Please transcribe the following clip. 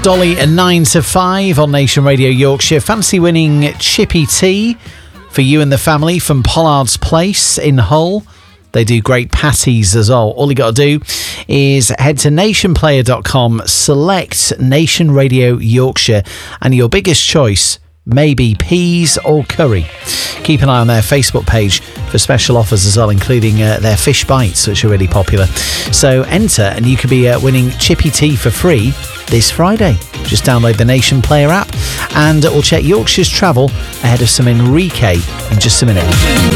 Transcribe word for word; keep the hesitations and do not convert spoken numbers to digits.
Dolly at nine to five on Nation Radio Yorkshire. Fancy winning chippy tea for you and the family from Pollard's Place in Hull. They do great patties as well. All you got to do is head to nation player dot com, select Nation Radio Yorkshire, and your biggest choice may be peas or curry. Keep an eye on their Facebook page for special offers as well, including uh, their fish bites, which are really popular. So enter and you could be uh, winning chippy tea for free this Friday. Just download the Nation Player app and we'll check Yorkshire's travel ahead of some Enrique in just a minute.